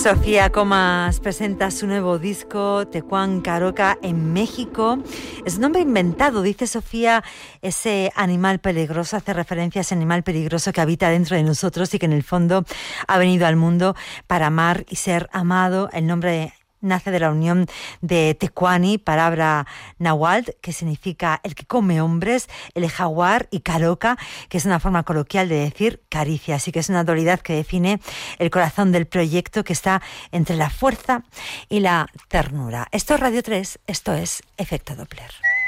Sofía Comas presenta su nuevo disco, Tecuán Caroca, en México. Es un nombre inventado, dice Sofía, ese animal peligroso, hace referencia a ese animal peligroso que habita dentro de nosotros y que en el fondo ha venido al mundo para amar y ser amado. El nombre nace de la unión de tecuani, palabra náhuatl, que significa el que come hombres, el jaguar, y caroca, que es una forma coloquial de decir caricia. Así que es una dualidad que define el corazón del proyecto, que está entre la fuerza y la ternura. Esto es Radio 3, esto es Efecto Doppler.